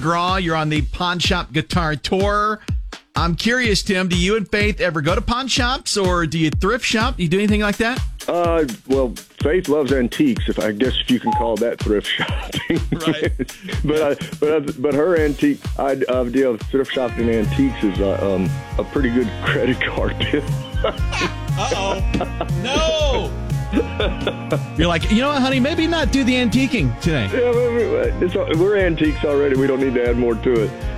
McGraw. You're on the Pawn Shop Guitar Tour. I'm curious, Tim, do you and Faith ever go to pawn shops or do you thrift shop? Do you do anything like that? Well, Faith loves antiques. If you can call that thrift shopping. Right. but her antique idea of thrift shopping antiques is a pretty good credit card bill. No. You're like, you know what, honey? Maybe not do the antiquing today. Yeah, we're antiques already. We don't need to add more to it.